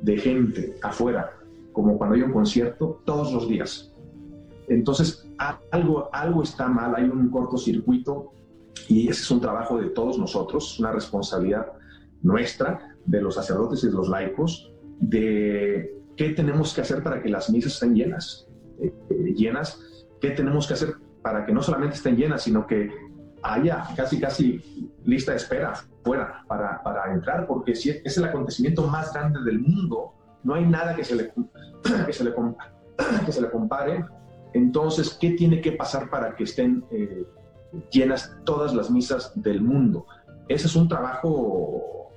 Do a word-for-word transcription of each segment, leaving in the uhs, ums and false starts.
de gente afuera, como cuando hay un concierto, todos los días. Entonces, algo, algo está mal, hay un cortocircuito, y ese es un trabajo de todos nosotros, una responsabilidad nuestra, de los sacerdotes y de los laicos, de qué tenemos que hacer para que las misas estén llenas, eh, eh, llenas, qué tenemos que hacer para que no solamente estén llenas, sino que haya casi, casi lista de espera fuera para, para entrar, porque si es el acontecimiento más grande del mundo, no hay nada que se le, que se le, que se le compare. Entonces, ¿qué tiene que pasar para que estén eh, llenas todas las misas del mundo? Ese es un trabajo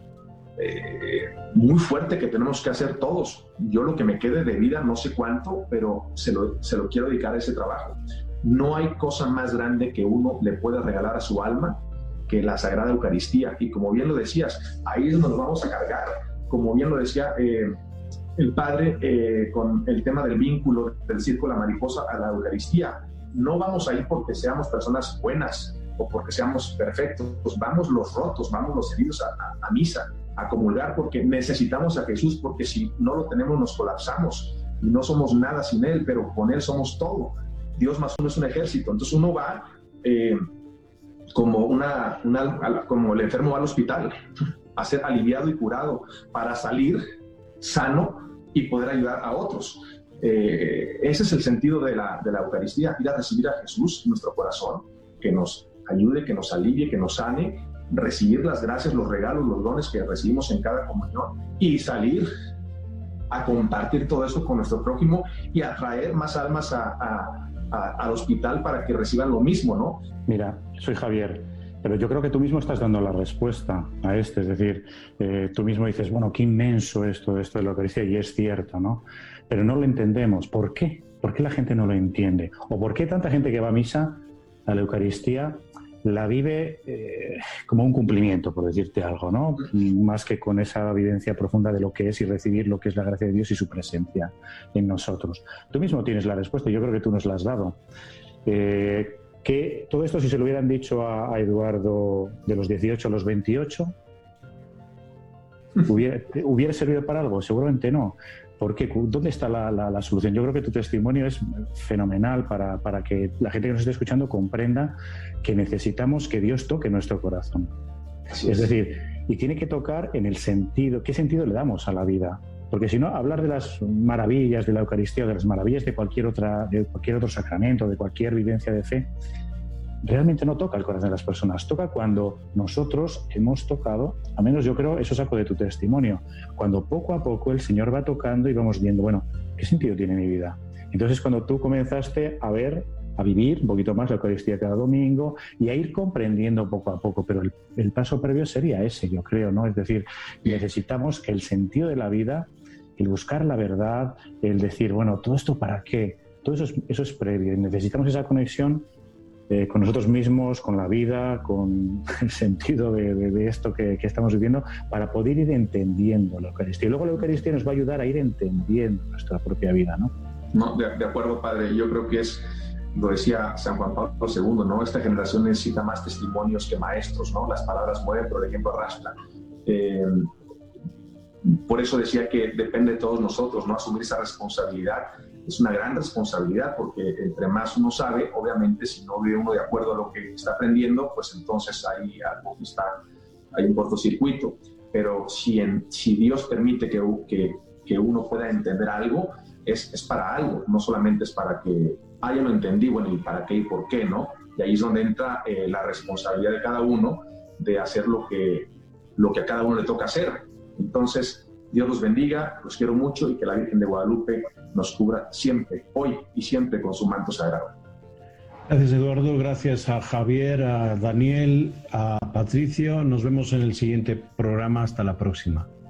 eh, muy fuerte que tenemos que hacer todos. Yo lo que me quede de vida, no sé cuánto, pero se lo, se lo quiero dedicar a ese trabajo. No hay cosa más grande que uno le pueda regalar a su alma que la Sagrada Eucaristía. Y como bien lo decías, ahí es donde nos vamos a cargar. Como bien lo decía eh, el Padre eh, con el tema del vínculo del círculo de la mariposa a la Eucaristía. No vamos a ir porque seamos personas buenas o porque seamos perfectos. Vamos los rotos, vamos los heridos a, a, a misa, a comulgar, porque necesitamos a Jesús, porque si no lo tenemos nos colapsamos y no somos nada sin Él, pero con Él somos todo. Dios más uno es un ejército. Entonces uno va eh, como, una, una, como el enfermo va al hospital a ser aliviado y curado para salir sano y poder ayudar a otros. Eh, ese es el sentido de la, de la Eucaristía, ir a recibir a Jesús en nuestro corazón, que nos ayude, que nos alivie, que nos sane, recibir las gracias, los regalos, los dones que recibimos en cada comunión y salir a compartir todo eso con nuestro prójimo y a traer más almas a, a, a, al hospital para que reciban lo mismo, ¿no? Mira, soy Javier, pero yo creo que tú mismo estás dando la respuesta a este, es decir, eh, tú mismo dices, bueno, qué inmenso esto, esto de la Eucaristía, y es cierto, ¿no? Pero no lo entendemos. ¿Por qué? ¿Por qué la gente no lo entiende? ¿O por qué tanta gente que va a misa, a la Eucaristía, la vive eh, como un cumplimiento, por decirte algo, ¿no? Más que con esa vivencia profunda de lo que es y recibir lo que es la gracia de Dios y su presencia en nosotros. Tú mismo tienes la respuesta, yo creo que tú nos la has dado. Eh, que todo esto, si se lo hubieran dicho a, a Eduardo de los dieciocho a los veintiocho, ¿hubiera, ¿hubiera servido para algo? Seguramente no. ¿Por qué? ¿Dónde está la, la, la solución? Yo creo que tu testimonio es fenomenal para, para que la gente que nos esté escuchando comprenda que necesitamos que Dios toque nuestro corazón. Así es. Es decir, y tiene que tocar en el sentido, ¿qué sentido le damos a la vida? Porque si no, hablar de las maravillas de la Eucaristía o de las maravillas de cualquier, otra, de cualquier otro sacramento, de cualquier vivencia de fe, realmente no toca el corazón de las personas. Toca cuando nosotros hemos tocado, al menos yo creo, eso saco de tu testimonio, cuando poco a poco el Señor va tocando y vamos viendo, bueno, ¿qué sentido tiene mi vida? Entonces cuando tú comenzaste a ver, a vivir un poquito más la Eucaristía cada domingo y a ir comprendiendo poco a poco, pero el, el paso previo sería ese, yo creo, ¿no? Es decir, necesitamos que el sentido de la vida, el buscar la verdad, el decir, bueno, ¿todo esto para qué? Todo eso es, eso es previo y necesitamos esa conexión Eh, con nosotros mismos, con la vida, con el sentido de, de, de esto que, que estamos viviendo, para poder ir entendiendo la Eucaristía. Y luego la Eucaristía nos va a ayudar a ir entendiendo nuestra propia vida, ¿no? No, de, de acuerdo, Padre. Yo creo que es, lo decía San Juan Pablo segundo, ¿no? Esta generación necesita más testimonios que maestros, ¿no? Las palabras mueven, pero el ejemplo arrastra. Eh, por eso decía que depende de todos nosotros, ¿no? Asumir esa responsabilidad. Es una gran responsabilidad porque entre más uno sabe, obviamente si no vive uno de acuerdo a lo que está aprendiendo, pues entonces ahí algo está, hay un cortocircuito. Pero si, en, si Dios permite que, que, que uno pueda entender algo, es, es para algo, no solamente es para que, ah, ya lo entendí, bueno, ¿y para qué y por qué, no? Y ahí es donde entra eh, la responsabilidad de cada uno de hacer lo que, lo que a cada uno le toca hacer. Entonces, Dios los bendiga, los quiero mucho y que la Virgen de Guadalupe nos cubra siempre, hoy y siempre con su manto sagrado. Gracias, Eduardo. Gracias a Javier, a Daniel, a Patricio. Nos vemos en el siguiente programa. Hasta la próxima.